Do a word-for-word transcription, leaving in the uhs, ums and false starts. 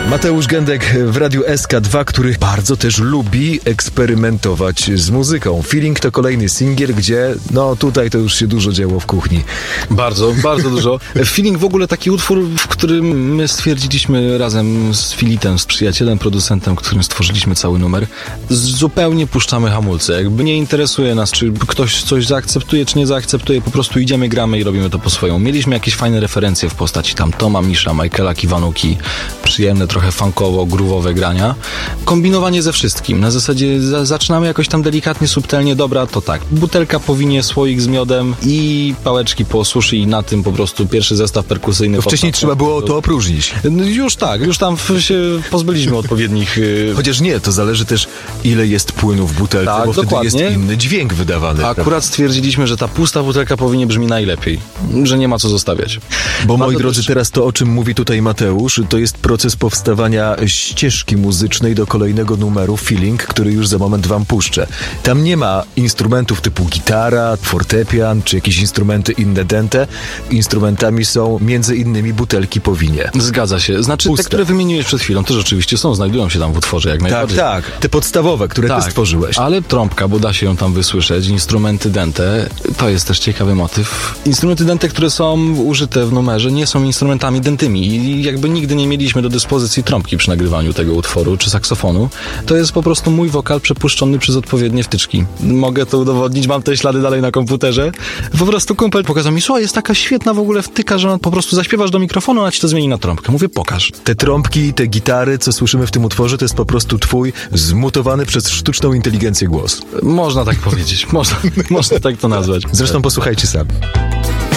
Mateusz Gędek w Radiu S K dwa, który bardzo też lubi eksperymentować z muzyką. Feeling to kolejny singiel, gdzie no tutaj to już się dużo działo w kuchni. Bardzo, bardzo dużo. Feeling w ogóle taki utwór, w którym my stwierdziliśmy razem z Filitem, z przyjacielem, producentem, którym stworzyliśmy cały numer, zupełnie puszczamy hamulce. Jakby nie interesuje nas, czy ktoś coś zaakceptuje, czy nie zaakceptuje, po prostu idziemy, gramy i robimy to po swojemu. Mieliśmy jakieś fajne referencje w postaci tam Toma Misza, Michaela Kiwanuki, przyjemne, trochę funkowo, groove'owe grania. Kombinowanie ze wszystkim. Na zasadzie za, zaczynamy jakoś tam delikatnie, subtelnie, dobra, to tak. Butelka po winie, słoik z miodem i pałeczki po sushi i na tym po prostu pierwszy zestaw perkusyjny. To wcześniej trzeba było to opróżnić. Już tak, już tam się pozbyliśmy odpowiednich... Chociaż nie, to zależy też ile jest płynu w butelce, tak, bo dokładnie. wtedy jest inny dźwięk wydawany. A akurat stwierdziliśmy, że ta pusta butelka powinien brzmi najlepiej, że nie ma co zostawiać. Bo moi to drodzy, też... teraz to, o czym mówi tutaj Mateusz, to jest proces powstawania ścieżki muzycznej do kolejnego numeru Feeling, który już za moment wam puszczę. Tam nie ma instrumentów typu gitara, fortepian, czy jakieś instrumenty inne dęte. Instrumentami są między innymi butelki po winie. Zgadza się. Znaczy Puste. te, które wymieniłeś przed chwilą, też oczywiście są, znajdują się tam w utworze jak najbardziej. Tak, tak. Te podstawowe, które tak, ty stworzyłeś. Ale trąbka, bo da się ją tam wysłyszeć, instrumenty dęte, to jest też ciekawy motyw. Instrumenty dęte, które są użyte w numerze, nie są instrumentami dętymi i jakby nigdy nie mieliśmy do dyspozycji trąbki przy nagrywaniu tego utworu, czy saksofonu. To jest po prostu mój wokal przepuszczony przez odpowiednie wtyczki. Mogę to udowodnić, mam te ślady dalej na komputerze. Po prostu kumpel pokazał mi, słuchaj, jest taka świetna w ogóle wtyka, że po prostu zaśpiewasz do mikrofonu, a ci to zmieni na trąbkę. Mówię, pokaż. Te trąbki, te gitary, co słyszymy w tym utworze, to jest po prostu twój zmutowany przez sztuczną inteligencję głos. Można tak powiedzieć. Można, można tak to nazwać. Zresztą posłuchajcie sami.